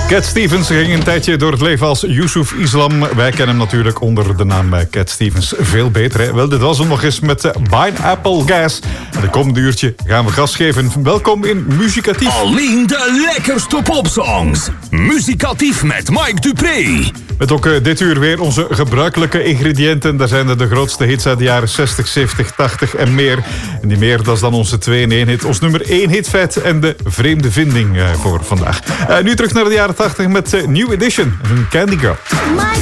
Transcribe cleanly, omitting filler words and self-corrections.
Cat Stevens ging een tijdje door het leven als Yusuf Islam. Wij kennen hem natuurlijk onder de naam Cat Stevens veel beter. Hè? Wel, dit was hem nog eens met Pineapple Gas. En de komende uurtje gaan we gas geven. Welkom in Muzikatief. Alleen de lekkerste popsongs. Muzikatief met Mike Dupré. Met ook dit uur weer onze gebruikelijke ingrediënten. Daar zijn de grootste hits uit de jaren 60, 70, 80 en meer. En die meer, dat is dan onze 2-in-1 hit. Ons nummer 1 hitfeit en de vreemde vinding voor vandaag. Nu terug naar de jaren 80 met New Edition en Candy Girl.